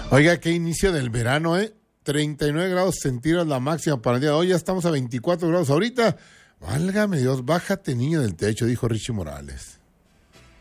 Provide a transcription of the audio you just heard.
Oiga, qué inicio del verano, ¿eh? 39 grados centígrados la máxima para el día de hoy. Ya estamos a 24 grados ahorita. Válgame Dios, bájate niño del techo, dijo Richie Morales.